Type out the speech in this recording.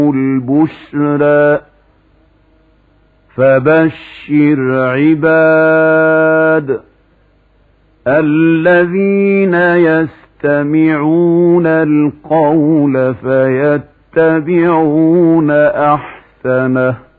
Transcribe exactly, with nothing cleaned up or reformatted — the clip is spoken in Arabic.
البشرى فبشر عباد الذين يستمعون القول فيتبعون أحسنه